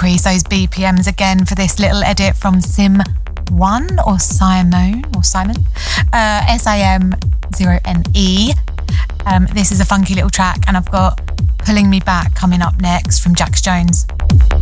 increase those BPMs again for this little edit from Simone or Simone or Simon, SIM0NE. This is a funky little track, and I've got Pulling Me Back coming up next from Jax Jones.